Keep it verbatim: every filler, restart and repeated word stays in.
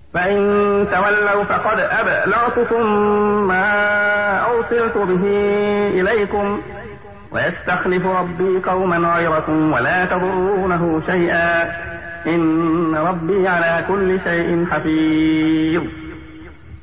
فإن تولوا فقد أبلغتكم ما أرسلت به إليكم ويستخلف ربي قوما غيركم ولا تضرونه شيئا إن ربي على كل شيء حفيظ.